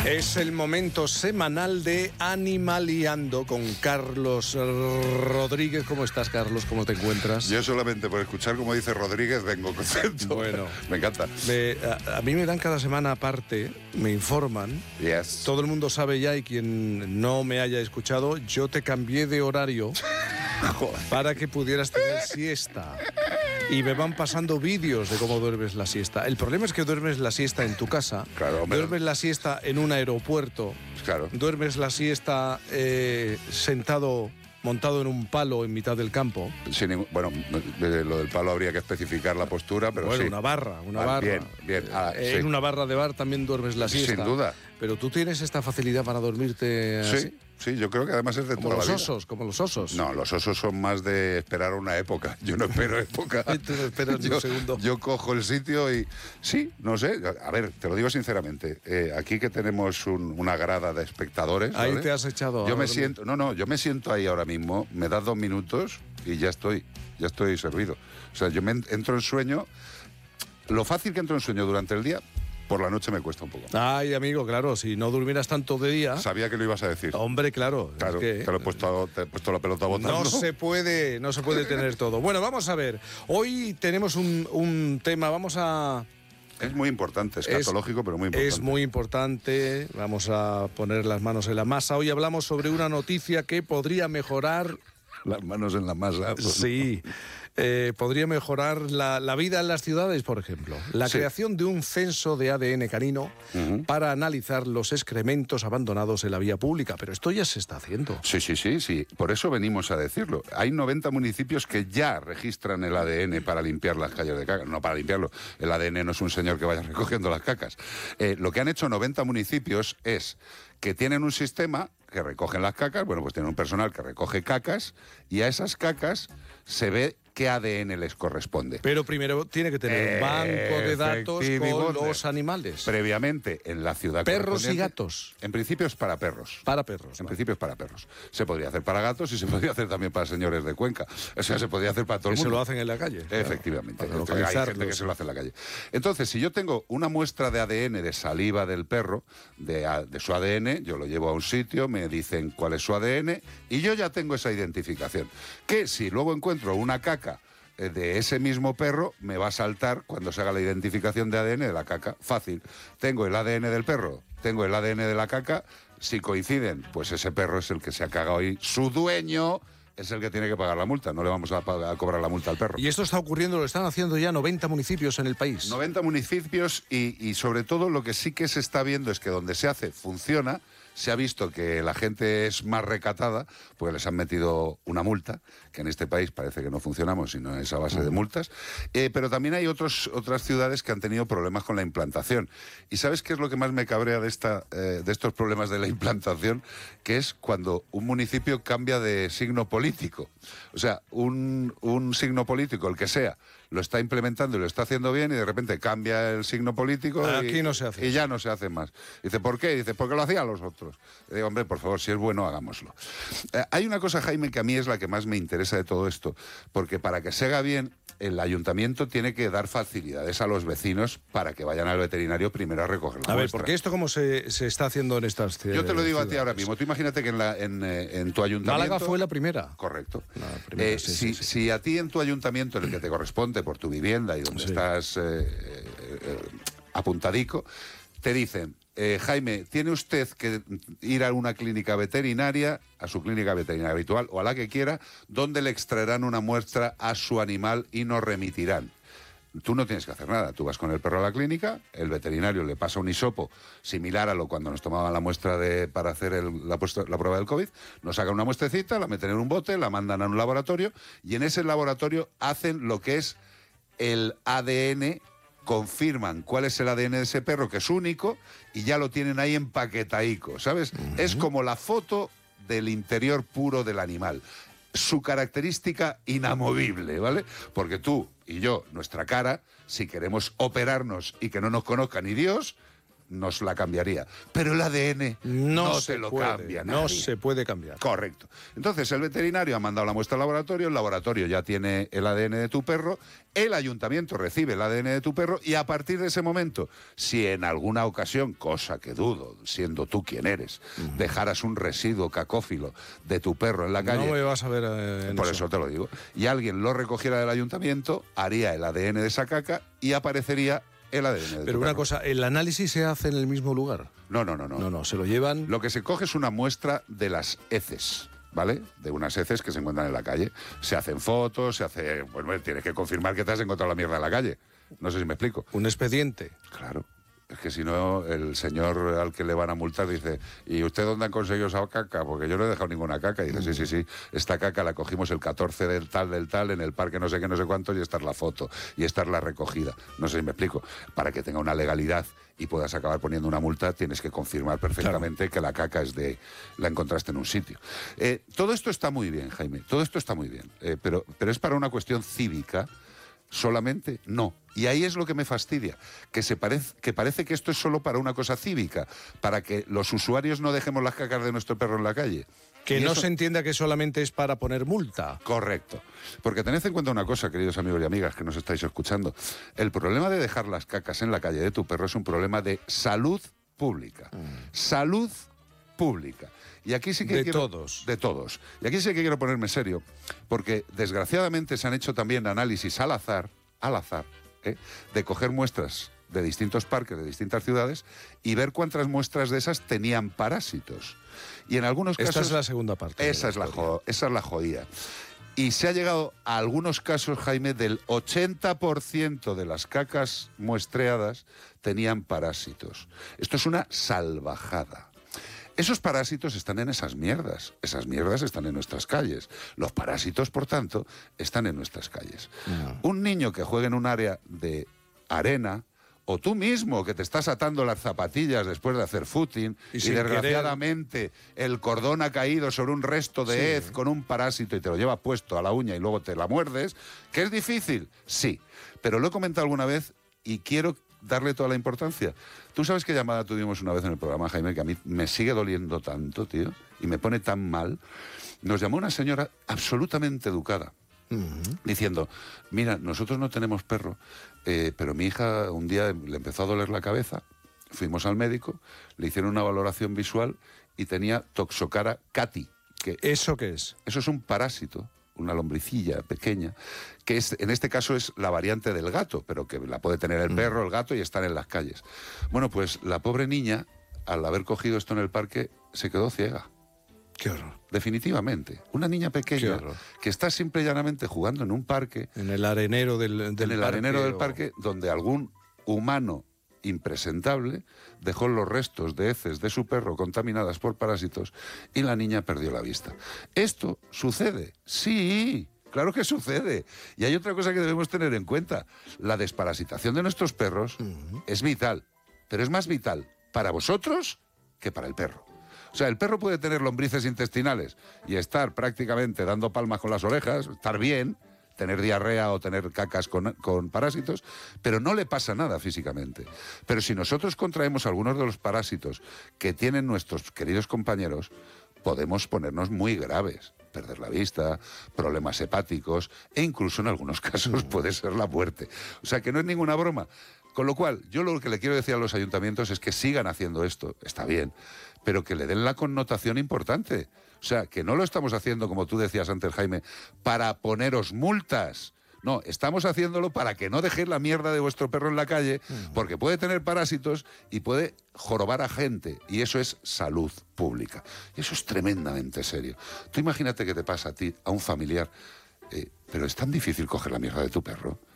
Es el momento semanal de Animaliando con Carlos Rodríguez. ¿Cómo estás, Carlos? ¿Cómo te encuentras? Yo solamente por escuchar como dice Rodríguez vengo contento. Bueno. Me encanta. A mí me dan cada semana aparte, me informan. Yes. Todo el mundo sabe ya, y quien no me haya escuchado, yo te cambié de horario para que pudieras tener siesta. Y me van pasando vídeos de cómo duermes la siesta. El problema es que duermes la siesta en tu casa, Claro, hombre. duermes la siesta en un aeropuerto, Claro. duermes la siesta sentado, montado en un palo en mitad del campo. Bueno, lo del palo habría que especificar la postura, pero Bueno, sí. una barra. Bien, bien. Sí. En una barra de bar también duermes la siesta. Sin duda. Pero tú tienes esta facilidad para dormirte así. Sí, yo creo que además es de Como toda los la vida. osos, como los osos. No, los osos son más de esperar una época. Yo no espero época. Tú no esperas ni un segundo. Yo cojo el sitio y... Sí, no sé. A ver, te lo digo sinceramente. Aquí que tenemos una grada de espectadores... Ahí ¿vale? te has echado. Yo a me dormir. siento... No, yo me siento ahí ahora mismo, me das 2 minutos y ya estoy servido. O sea, yo entro en sueño... Lo fácil que entro en sueño durante el día, por la noche me cuesta un poco. Ay, amigo, claro, si no durmieras tanto de día... Sabía que lo ibas a decir. Hombre, claro. Claro, es que te he puesto la pelota botando. no se puede tener todo. Bueno, vamos a ver. Hoy tenemos un tema, vamos a... Es muy importante, escatológico, pero muy importante. Es muy importante, vamos a poner las manos en la masa. Hoy hablamos sobre una noticia que podría mejorar... Las manos en la masa. Sí, podría mejorar la vida en las ciudades, por ejemplo. La Sí. creación de un censo de ADN canino para analizar los excrementos abandonados en la vía pública. Pero esto ya se está haciendo. Sí. Por eso venimos a decirlo. Hay 90 municipios que ya registran el ADN para limpiar las calles de caca. No para limpiarlo. El ADN no es un señor que vaya recogiendo las cacas. Lo que han hecho 90 municipios es que tienen un sistema que recogen las cacas, bueno, pues tienen un personal que recoge cacas y a esas cacas se ve qué ADN les corresponde. Pero primero tiene que tener un banco de datos con Efectivamente. los animales. Previamente, en la ciudad Perros y correspondiente, gatos. En principio es para perros. Para perros. En ¿no? principio es para perros. Se podría hacer para gatos y se podría hacer también para señores de Cuenca. O sea, se podría hacer para todo el Que se mundo. lo hacen en la calle. Claro, Efectivamente. para Hay localizarlos. gente que se lo hace en la calle. Entonces, si yo tengo una muestra de ADN de saliva del perro, de su ADN, yo lo llevo a un sitio, me dicen cuál es su ADN y yo ya tengo esa identificación. Que si luego encuentro una caca de ese mismo perro, me va a saltar cuando se haga la identificación de ADN de la caca. Fácil. Tengo el ADN del perro, tengo el ADN de la caca. Si coinciden, pues ese perro es el que se ha cagado y su dueño es el que tiene que pagar la multa. No le vamos a cobrar la multa al perro. Y esto está ocurriendo, lo están haciendo ya 90 municipios en el país. 90 municipios y sobre todo lo que sí que se está viendo es que donde se hace, funciona. Se ha visto que la gente es más recatada, porque les han metido una multa, que en este país parece que no funcionamos, sino es a base de multas. Pero también hay otras ciudades que han tenido problemas con la implantación. ¿Y sabes qué es lo que más me cabrea de estos problemas de la implantación? Que es cuando un municipio cambia de signo político. O sea, un signo político, el que sea, lo está implementando y lo está haciendo bien y de repente cambia el signo político Aquí no se hace. y ya no se hace más. Dice, ¿por qué? Dice, porque lo hacían los otros. Y digo, hombre, por favor, si es bueno, hagámoslo. Hay una cosa, Jaime, que a mí es la que más me interesa de todo esto, porque para que se haga bien, el ayuntamiento tiene que dar facilidades a los vecinos para que vayan al veterinario primero a recoger la A ver, muestra. porque esto cómo se está haciendo en estas ciudades. Yo te lo digo a ti ahora mismo. Tú imagínate que en tu ayuntamiento... Málaga fue la primera. Correcto. La primera, sí. Si a ti en tu ayuntamiento, en el que te corresponde por tu vivienda y donde estás apuntadico, te dicen, Jaime, tiene usted que ir a una clínica veterinaria, a su clínica veterinaria habitual o a la que quiera, donde le extraerán una muestra a su animal y nos remitirán. Tú no tienes que hacer nada. Tú vas con el perro a la clínica, el veterinario le pasa un hisopo similar a lo cuando nos tomaban la muestra para hacer la prueba del COVID, nos sacan una muestrecita, la meten en un bote, la mandan a un laboratorio y en ese laboratorio hacen lo que es el ADN, confirman cuál es el ADN de ese perro, que es único, y ya lo tienen ahí empaquetaico, ¿sabes? Es como la foto del interior puro del animal. Su característica inamovible, ¿vale? Porque tú y yo, nuestra cara, si queremos operarnos y que no nos conozca ni Dios, nos la cambiaría. Pero el ADN no se lo cambia nadie. No se puede cambiar. Correcto. Entonces el veterinario ha mandado la muestra al laboratorio, el laboratorio ya tiene el ADN de tu perro, el ayuntamiento recibe el ADN de tu perro y a partir de ese momento, si en alguna ocasión, cosa que dudo, siendo tú quien eres, dejaras un residuo cacófilo de tu perro en la calle... No me vas a ver en por eso te lo digo. Y alguien lo recogiera del ayuntamiento, haría el ADN de esa caca y aparecería el ADN de tu Pero una perro. cosa, ¿el análisis se hace en el mismo lugar? No. No, se lo llevan... Lo que se coge es una muestra de las heces, ¿vale? De unas heces que se encuentran en la calle. Se hacen fotos, se hace... Bueno, tienes que confirmar que te has encontrado la mierda en la calle. No sé si me explico. Un expediente. Claro. Es que si no, el señor al que le van a multar dice, ¿y usted dónde ha conseguido esa caca? Porque yo no he dejado ninguna caca. Y dice, sí, esta caca la cogimos el 14 del tal, en el parque no sé qué, no sé cuánto, y esta es la foto, y esta es la recogida. No sé si me explico. Para que tenga una legalidad y puedas acabar poniendo una multa, tienes que confirmar perfectamente que la caca es la encontraste en un sitio. Todo esto está muy bien, Jaime, todo esto está muy bien, pero es para una cuestión cívica. Solamente no. Y ahí es lo que me fastidia, que parece que esto es solo para una cosa cívica, para que los usuarios no dejemos las cacas de nuestro perro en la calle. Que Y no eso... se entienda que solamente es para poner multa. Correcto. Porque tened en cuenta una cosa, queridos amigos y amigas que nos estáis escuchando. El problema de dejar las cacas en la calle de tu perro es un problema de salud pública. Salud pública. Y aquí sí que de todos. De todos. Y aquí sí que quiero ponerme serio, porque desgraciadamente se han hecho también análisis al azar, de coger muestras de distintos parques, de distintas ciudades, y ver cuántas muestras de esas tenían parásitos. Y en algunos casos... Esta es la segunda parte. Esa es la jodida. Y se ha llegado a algunos casos, Jaime, del 80% de las cacas muestreadas tenían parásitos. Esto es una salvajada. Esos parásitos están en esas mierdas están en nuestras calles. Los parásitos, por tanto, están en nuestras calles. Un niño que juegue en un área de arena, o tú mismo que te estás atando las zapatillas después de hacer footing y desgraciadamente el cordón ha caído sobre un resto de hez con un parásito y te lo lleva puesto a la uña y luego te la muerdes, ¿que es difícil? Sí, pero lo he comentado alguna vez y quiero darle toda la importancia. Tú sabes qué llamada tuvimos una vez en el programa, Jaime, que a mí me sigue doliendo tanto, tío, y me pone tan mal. Nos llamó una señora absolutamente educada, diciendo, mira, nosotros no tenemos perro, pero mi hija un día le empezó a doler la cabeza, fuimos al médico, le hicieron una valoración visual y tenía Toxocara cati. ¿Eso qué es? Eso es un parásito, una lombricilla pequeña, que es, en este caso es la variante del gato, pero que la puede tener el perro, el gato y están en las calles. Bueno, pues la pobre niña, al haber cogido esto en el parque, se quedó ciega. Qué horror. Definitivamente. Una niña pequeña que está simple y llanamente jugando en un parque. En el arenero del parque. Arenero del parque, donde algún humano impresentable dejó los restos de heces de su perro contaminadas por parásitos y la niña perdió la vista. ¿Esto sucede? Sí, claro que sucede. Y hay otra cosa que debemos tener en cuenta. La desparasitación de nuestros perros es vital, pero es más vital para vosotros que para el perro. O sea, el perro puede tener lombrices intestinales y estar prácticamente dando palmas con las orejas, estar bien, tener diarrea o tener cacas con parásitos, pero no le pasa nada físicamente. Pero si nosotros contraemos algunos de los parásitos que tienen nuestros queridos compañeros, podemos ponernos muy graves. Perder la vista, problemas hepáticos e incluso en algunos casos puede ser la muerte. O sea, que no es ninguna broma. Con lo cual, yo lo que le quiero decir a los ayuntamientos es que sigan haciendo esto, está bien, pero que le den la connotación importante. O sea, que no lo estamos haciendo, como tú decías antes, Jaime, para poneros multas. No, estamos haciéndolo para que no dejéis la mierda de vuestro perro en la calle, porque puede tener parásitos y puede jorobar a gente, y eso es salud pública. Y eso es tremendamente serio. Tú imagínate que te pasa a ti, a un familiar, pero es tan difícil coger la mierda de tu perro.